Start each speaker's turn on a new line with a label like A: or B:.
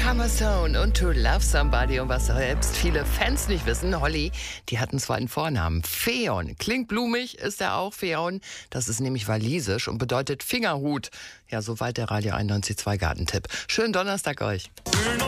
A: Hammerstone und To Love Somebody. Und was selbst viele Fans nicht wissen, Holly, die hatten zwar einen Vornamen. Phaon. Klingt blumig, ist er auch, Phaon. Das ist nämlich walisisch und bedeutet Fingerhut. Ja, soweit der Radio 91.2 Gartentipp. Schönen Donnerstag euch.